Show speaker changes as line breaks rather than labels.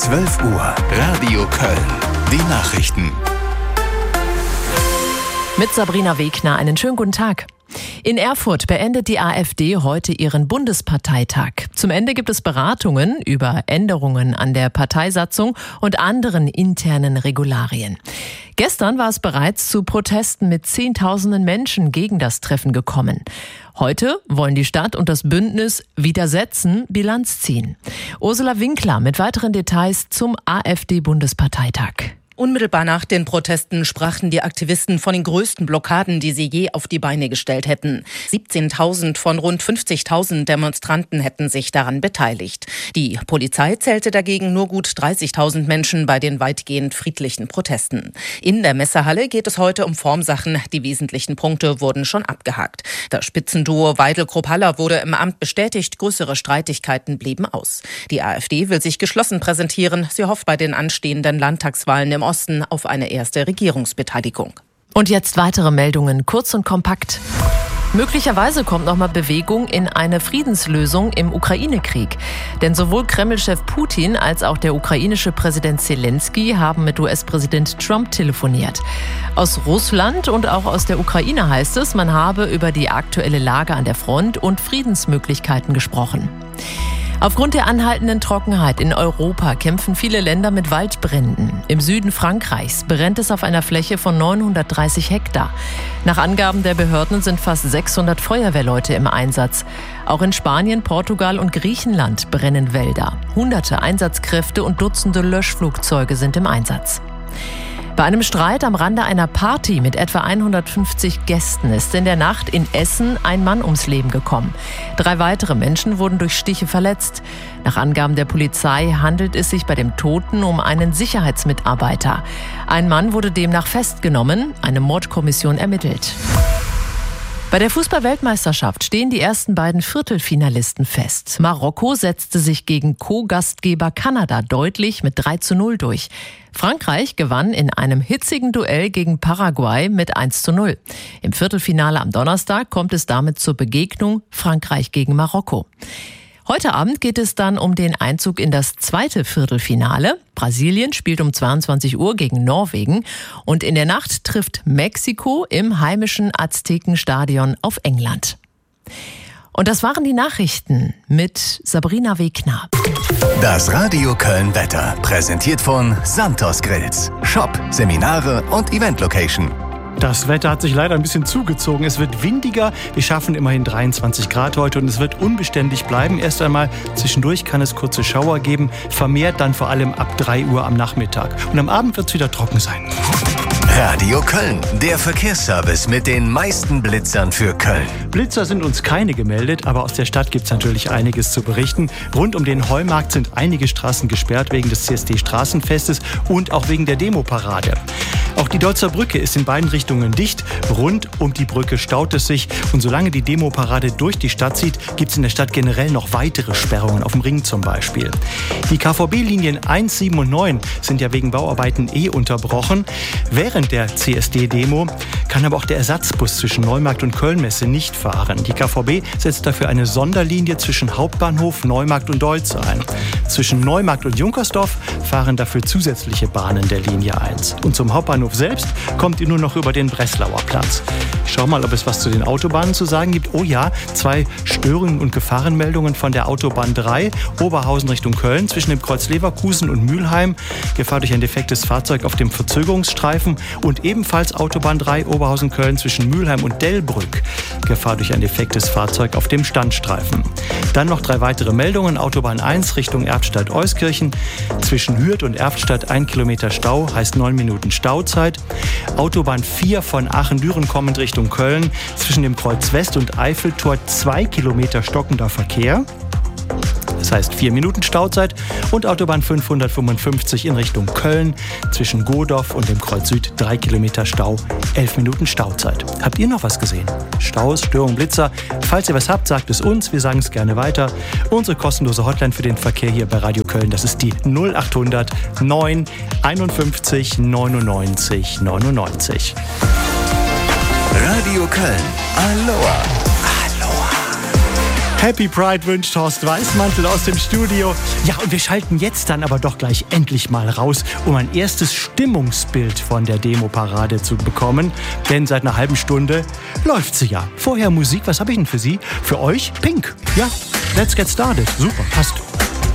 12 Uhr, Radio Köln. Die Nachrichten.
Mit Sabrina Wegner, einen schönen guten Tag. In Erfurt beendet die AfD heute ihren Bundesparteitag. Zum Ende gibt es Beratungen über Änderungen an der Parteisatzung und anderen internen Regularien. Gestern war es bereits zu Protesten mit Zehntausenden Menschen gegen das Treffen gekommen. Heute wollen die Stadt und das Bündnis Widersetzen Bilanz ziehen. Ursula Winkler mit weiteren Details zum AfD-Bundesparteitag.
Unmittelbar nach den Protesten sprachen die Aktivisten von den größten Blockaden, die sie je auf die Beine gestellt hätten. 17.000 von rund 50.000 Demonstranten hätten sich daran beteiligt. Die Polizei zählte dagegen nur gut 30.000 Menschen bei den weitgehend friedlichen Protesten. In der Messehalle geht es heute um Formsachen. Die wesentlichen Punkte wurden schon abgehakt. Das Spitzenduo Weidel-Krupp-Haller wurde im Amt bestätigt. Größere Streitigkeiten blieben aus. Die AfD will sich geschlossen präsentieren. Sie hofft bei den anstehenden Landtagswahlen im Osten auf eine erste Regierungsbeteiligung.
Und jetzt weitere Meldungen, kurz und kompakt. Möglicherweise kommt nochmal Bewegung in eine Friedenslösung im Ukraine-Krieg. Denn sowohl Kreml-Chef Putin als auch der ukrainische Präsident Zelensky haben mit US-Präsident Trump telefoniert. Aus Russland und auch aus der Ukraine heißt es, man habe über die aktuelle Lage an der Front und Friedensmöglichkeiten gesprochen. Aufgrund der anhaltenden Trockenheit in Europa kämpfen viele Länder mit Waldbränden. Im Süden Frankreichs brennt es auf einer Fläche von 930 Hektar. Nach Angaben der Behörden sind fast 600 Feuerwehrleute im Einsatz. Auch in Spanien, Portugal und Griechenland brennen Wälder. Hunderte Einsatzkräfte und Dutzende Löschflugzeuge sind im Einsatz. Bei einem Streit am Rande einer Party mit etwa 150 Gästen ist in der Nacht in Essen ein Mann ums Leben gekommen. 3 weitere Menschen wurden durch Stiche verletzt. Nach Angaben der Polizei handelt es sich bei dem Toten um einen Sicherheitsmitarbeiter. Ein Mann wurde demnach festgenommen, eine Mordkommission ermittelt. Bei der Fußball-Weltmeisterschaft stehen die ersten beiden Viertelfinalisten fest. Marokko setzte sich gegen Co-Gastgeber Kanada deutlich mit 3:0 durch. Frankreich gewann in einem hitzigen Duell gegen Paraguay mit 1:0. Im Viertelfinale am Donnerstag kommt es damit zur Begegnung Frankreich gegen Marokko. Heute Abend geht es dann um den Einzug in das zweite Viertelfinale. Brasilien spielt um 22 Uhr gegen Norwegen und in der Nacht trifft Mexiko im heimischen Aztekenstadion auf England. Und das waren die Nachrichten mit Sabrina Wegner.
Das Radio Köln Wetter, präsentiert von Santos Grills. Shop, Seminare und Event-Location.
Das Wetter hat sich leider ein bisschen zugezogen. Es wird windiger. Wir schaffen immerhin 23 Grad heute und es wird unbeständig bleiben. Erst einmal zwischendurch kann es kurze Schauer geben, vermehrt dann vor allem ab 3 Uhr am Nachmittag. Und am Abend wird es wieder trocken sein.
Radio Köln, der Verkehrsservice mit den meisten Blitzern für Köln.
Blitzer sind uns keine gemeldet, aber aus der Stadt gibt es natürlich einiges zu berichten. Rund um den Heumarkt sind einige Straßen gesperrt wegen des CSD-Straßenfestes und auch wegen der Demoparade. Auch die Deutzer Brücke ist in beiden Richtungen dicht. Rund um die Brücke staut es sich. Und solange die Demoparade durch die Stadt zieht, gibt es in der Stadt generell noch weitere Sperrungen, auf dem Ring zum Beispiel. Die KVB-Linien 1, 7 und 9 sind ja wegen Bauarbeiten unterbrochen. Während der CSD-Demo kann aber auch der Ersatzbus zwischen Neumarkt und Kölnmesse nicht fahren. Die KVB setzt dafür eine Sonderlinie zwischen Hauptbahnhof, Neumarkt und Deutz ein. Zwischen Neumarkt und Junkersdorf fahren dafür zusätzliche Bahnen der Linie 1. Und zum Hauptbahnhof selbst kommt ihr nur noch über den Breslauer Platz. Ich schau mal, ob es was zu den Autobahnen zu sagen gibt. Oh ja, 2 Störungen und Gefahrenmeldungen von der Autobahn 3, Oberhausen Richtung Köln, zwischen dem Kreuz Leverkusen und Mülheim. Gefahr durch ein defektes Fahrzeug auf dem Verzögerungsstreifen. Und ebenfalls Autobahn 3, Oberhausen-Köln zwischen Mülheim und Dellbrück. Gefahr durch ein defektes Fahrzeug auf dem Standstreifen. Dann noch 3 weitere Meldungen. Autobahn 1 Richtung Erftstadt-Euskirchen. Zwischen Hürth und Erftstadt 1 Kilometer Stau, heißt 9 Minuten Stauzeit. Autobahn 4 von Aachen-Düren kommend Richtung Köln. Zwischen dem Kreuz West und Eiffeltor 2 Kilometer stockender Verkehr. Das heißt 4 Minuten Stauzeit. Und Autobahn 555 in Richtung Köln. Zwischen Godorf und dem Kreuz Süd 3 Kilometer Stau, 11 Minuten Stauzeit. Habt ihr noch was gesehen? Staus, Störungen, Blitzer? Falls ihr was habt, sagt es uns. Wir sagen es gerne weiter. Unsere kostenlose Hotline für den Verkehr hier bei Radio Köln, das ist die 0800 9 51 99 99.
Radio Köln. Aloha.
Happy Pride wünscht Horst Weißmantel aus dem Studio. Ja, und wir schalten jetzt dann aber doch gleich endlich mal raus, um ein erstes Stimmungsbild von der Demo-Parade zu bekommen. Denn seit einer halben Stunde läuft sie ja. Vorher Musik, was habe ich denn für Sie? Für euch Pink. Ja, let's get started. Super, passt.